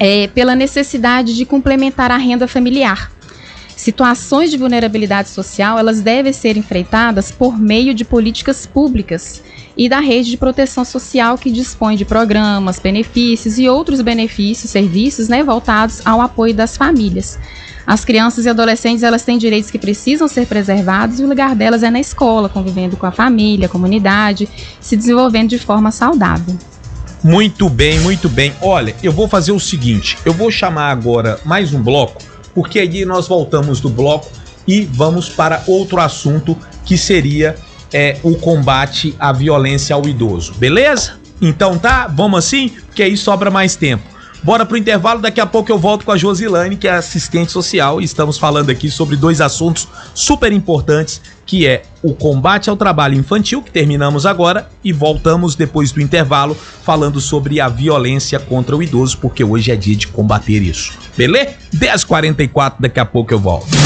pela necessidade de complementar a renda familiar. Situações de vulnerabilidade social, elas devem ser enfrentadas por meio de políticas públicas e da rede de proteção social que dispõe de programas, benefícios e outros benefícios, serviços, voltados ao apoio das famílias. As crianças e adolescentes, elas têm direitos que precisam ser preservados e o lugar delas é na escola, convivendo com a família, a comunidade, se desenvolvendo de forma saudável. Muito bem, muito bem. Olha, eu vou fazer o seguinte, eu vou chamar agora mais um bloco, porque aí nós voltamos do bloco e vamos para outro assunto que seria o combate à violência ao idoso, beleza? Então tá, vamos assim, porque aí sobra mais tempo. Bora pro intervalo, daqui a pouco eu volto com a Josilane, que é assistente social, e estamos falando aqui sobre dois assuntos super importantes, que é o combate ao trabalho infantil, que terminamos agora, e voltamos depois do intervalo falando sobre a violência contra o idoso, porque hoje é dia de combater isso. Beleza? 10h44, daqui a pouco eu volto.